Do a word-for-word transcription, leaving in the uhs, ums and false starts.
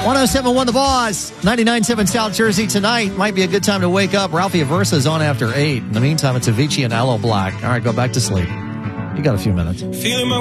one oh seven point one The Boss, ninety-nine point seven South Jersey tonight. Might be a good time to wake up. Ralphie Aversa is on after eight. In the meantime, it's Avicii and Aloe Black. All right, go back to sleep. You got a few minutes. Feeling my